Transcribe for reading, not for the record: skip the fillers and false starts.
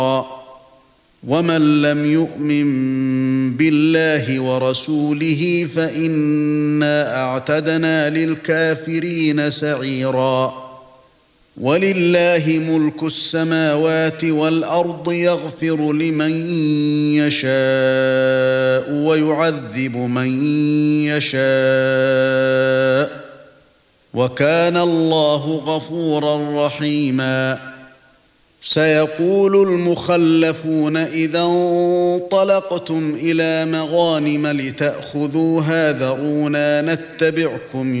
ومن لم يؤمن بالله ورسوله فإنا أعتدنا للكافرين سعيرا ولله ملك السماوات والأرض يغفر لمن يشاء ويعذب من يشاء وكان الله غفورا رحيما سيقول المخلفون إذا انطلقتم إلى مغانم لتأخذوها ذرونا نتبعكم